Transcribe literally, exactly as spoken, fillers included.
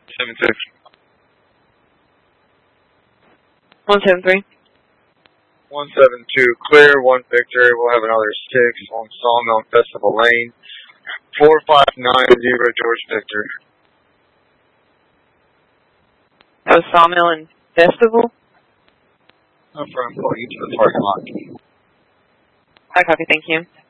Seven six. One seven three. One seven two. Clear. One Victor. We'll have another six on Sawmill and Festival Lane. Four five nine zero George Victor. That was Sawmill and Festival? No problem. I'll get to the parking lot. I copy. Thank you.